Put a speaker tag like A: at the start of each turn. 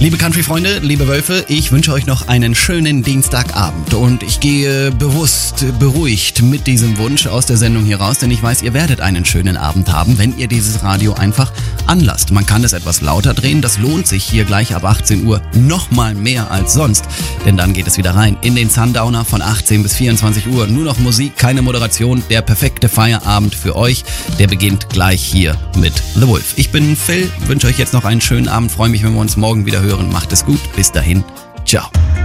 A: Liebe Country-Freunde, liebe Wölfe, ich wünsche euch noch einen schönen Dienstagabend und ich gehe bewusst, beruhigt mit diesem Wunsch aus der Sendung hier raus, denn ich weiß, ihr werdet einen schönen Abend haben, wenn ihr dieses Radio einfach anlasst. Man kann es etwas lauter drehen, das lohnt sich hier gleich ab 18 Uhr nochmal mehr als sonst, denn dann geht es wieder rein in den Sundowner von 18 bis 24 Uhr. Nur noch Musik, keine Moderation, der perfekte Feierabend für euch, der beginnt gleich hier mit The Wolf. Ich bin Phil, wünsche euch jetzt noch einen schönen Abend, freue mich, wenn wir uns morgen wieder hören. Macht es gut, bis dahin, ciao.